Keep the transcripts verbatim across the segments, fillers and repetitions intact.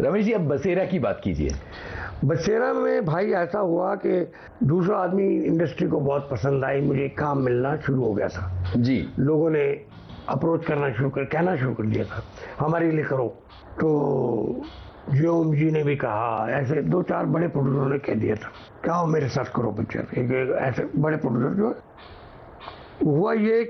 रमेश जी, अब बसेरा की बात कीजिए। बसेरा में भाई ऐसा हुआ कि दूसरा आदमी इंडस्ट्री को बहुत पसंद आई, मुझे काम मिलना शुरू हो गया था जी। लोगों ने अप्रोच करना शुरू कर कहना शुरू कर दिया था हमारे लिए करो। तो जियोम जी ने भी कहा, ऐसे दो चार बड़े प्रोड्यूसरों ने कह दिया था क्या हो मेरे साथ करो पिक्चर। एक, एक ऐसे बड़े प्रोड्यूसर जो है। हुआ ये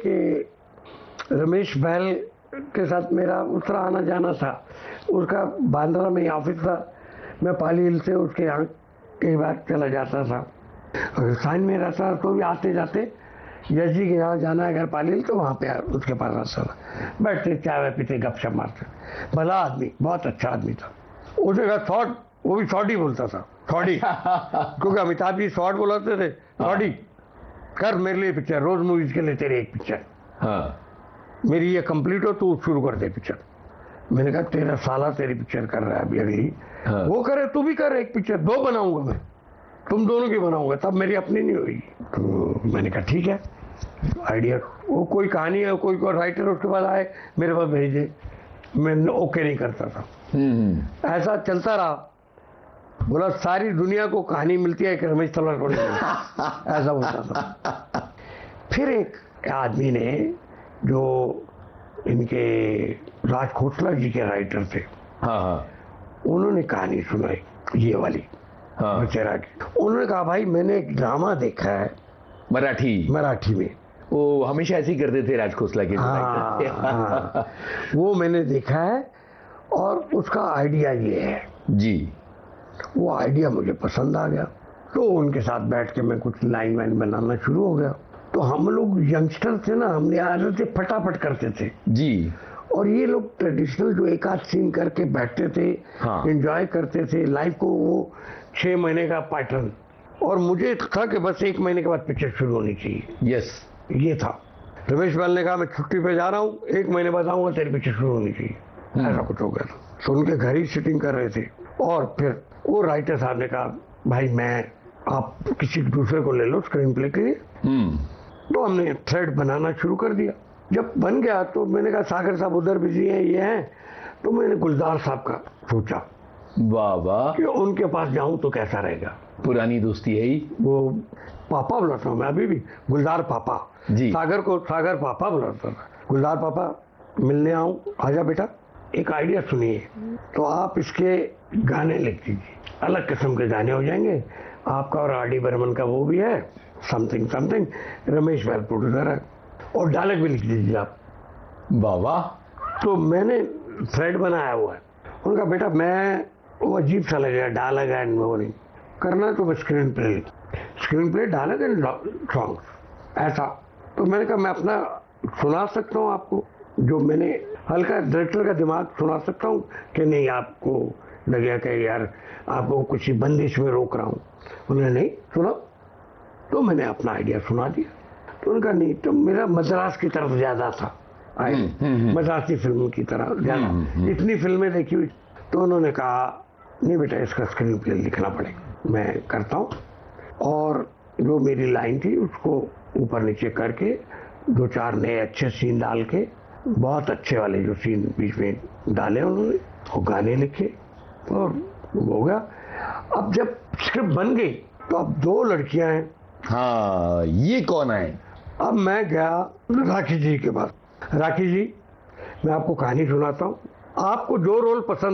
कि रमेश बहल के साथ मेरा उस तरह आना जाना था। उसका बांद्रा में ऑफिस था, मैं पाली हिल से उसके यहाँ कई बार चला जाता था। अगर साइन में रहता तो भी आते जाते यश जी के यहाँ जाना है अगर पाली हिल तो वहाँ पे उसके पास आता था, बैठते चाय वाय पीते गपशप मारते। भला आदमी, बहुत अच्छा आदमी था। उसने कहा शॉर्ट, वो भी शॉर्ट ही बोलता था, शॉर्टी क्योंकि अमिताभ जी शॉर्ट बोलाते थे। शॉर्टी कर मेरे लिए पिक्चर, रोज मूवीज के लिए तेरे एक पिक्चर। हाँ। मेरी ये कंप्लीट हो तू शुरू कर दे पिक्चर। मैंने कहा तेरा साला तेरी पिक्चर कर रहा है अभी अगली। हाँ। वो करे तू भी कर एक पिक्चर, दो बनाऊंगा मैं, तुम दोनों की बनाऊंगा, तब मेरी अपनी नहीं होगी। तो मैंने कहा ठीक है आइडिया। वो कोई कहानी है, कोई कोई राइटर उसके बाद आए मेरे पास भेजे, मैं ओके नहीं करता था। ऐसा चलता रहा। बोला सारी दुनिया को कहानी मिलती है कि रमेश तलवार को नहीं। ऐसा होता था। फिर एक आदमी ने जो इनके राज खोसला जी के राइटर थे, हाँ हाँ, उन्होंने कहानी सुनाई ये वाली, हाँ, बचेरा की। उन्होंने कहा भाई मैंने एक ड्रामा देखा है मराठी मराठी में, वो हमेशा ऐसे ही करते थे राज खोसला के। हाँ, हाँ, वो मैंने देखा है और उसका आइडिया ये है जी। वो आइडिया मुझे पसंद आ गया। तो उनके साथ बैठ के मैं कुछ लाइन वाइन बनाना शुरू हो गया। तो हम लोग यंगस्टर थे ना, हमने आदत से फटाफट करते थे जी। और ये लोग ट्रेडिशनल जो एक आध सीन करके बैठते थे, हाँ, एंजॉय करते थे लाइफ को। वो छह महीने का पैटर्न, और मुझे था कि बस एक महीने के बाद पिक्चर शुरू होनी चाहिए। यस, ये था। रमेश बहल ने कहा मैं छुट्टी पे जा रहा हूँ, एक महीने बाद आऊंगा, तेरी पिक्चर शुरू होनी चाहिए। ऐसा कुछ हो गया था। तो उनके घर ही सिटिंग कर रहे थे और फिर वो राइटर साहब ने कहा भाई मैं आप किसी दूसरे को ले लो स्क्रीन प्ले के लिए। तो हमने थ्रेड बनाना शुरू कर दिया। जब बन गया तो मैंने कहा सागर साहब उधर बिजी हैं, ये हैं। तो मैंने गुलजार साहब का सोचा, वाह वाह, कि उनके पास जाऊं तो कैसा रहेगा। पुरानी दोस्ती है ही। वो पापा बुलाता हूँ मैं अभी भी, गुलजार पापा जी। सागर को सागर पापा बुलाता था। गुलजार पापा मिलने आऊं, आजा बेटा एक आइडिया सुनिए, तो आप इसके गाने लिख दीजिए, अलग किस्म के गाने हो जाएंगे आपका और आर डी बर्मन का वो भी है, समथिंग समथिंग, रमेश बहल प्रोड्यूसर है, और डायलॉग भी लिख दीजिए आप। बाबा। तो मैंने थ्रेड बनाया हुआ है। उनका बेटा मैं वो अजीब सा लगेगा डायलॉग एंड वो नहीं करना, तो मैं screen play screen play dialogue and songs ऐसा। तो मैंने कहा मैं अपना सुना सकता हूँ आपको, जो मैंने हल्का डायरेक्टर का दिमाग सुना सकता हूँ कि नहीं आपको लगेगा कि यार आपको कुछ बंदिश में रोक रहा हूँ। उन्होंने नहीं सुना, तो मैंने अपना आइडिया सुना दिया। तो उनका नहीं, तो मेरा मद्रास की तरफ ज्यादा था, मद्रासी फिल्म की तरह ज्यादा, इतनी फिल्में देखी हुई। तो उन्होंने कहा नहीं बेटा इसका स्क्रीन प्ले लिखना पड़ेगा, मैं करता हूँ। और जो मेरी लाइन थी उसको ऊपर नीचे करके दो चार नए अच्छे सीन डाल के, बहुत अच्छे वाले जो सीन बीच में डाले उन्होंने, वो गाने लिखे और हो गया। अब जब स्क्रिप्ट बन गई तो अब दो लड़कियां हैं। हाँ, ये कौन है? अब मैं गया राखी जी के पास। राखी जी मैं आपको कहानी सुनाता हूँ, आपको जो रोल पसंद